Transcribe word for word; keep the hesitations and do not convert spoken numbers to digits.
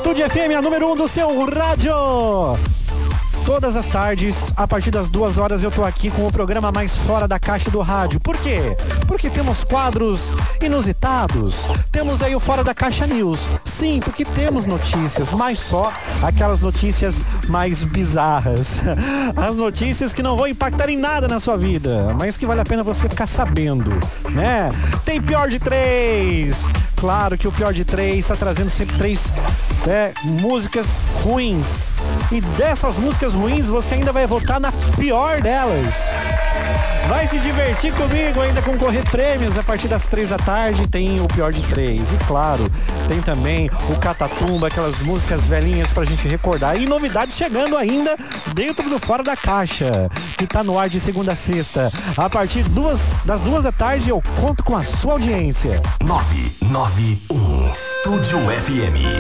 Estúdio F M, a número um do seu rádio. Todas as tardes, a partir das duas horas, eu tô aqui com o programa mais fora da caixa do rádio. Por quê? Porque temos quadros inusitados. Temos aí o Fora da Caixa News. Sim, porque temos notícias, mas só aquelas notícias mais bizarras. As notícias que não vão impactar em nada na sua vida, mas que vale a pena você ficar sabendo, né? Tem Pior de Três. Claro que o Pior de Três está trazendo sempre três é, músicas ruins. E dessas músicas ruins, você ainda vai votar na pior delas. Vai se divertir comigo, ainda concorrer prêmios a partir das três da tarde. Tem o Pior de Três. E claro, tem também o Catatumba, aquelas músicas velhinhas pra gente recordar. E novidades chegando ainda dentro do Fora da Caixa, que tá no ar de segunda a sexta. A partir duas, das duas da tarde, eu conto com a sua audiência. nove nove um Estúdio F M.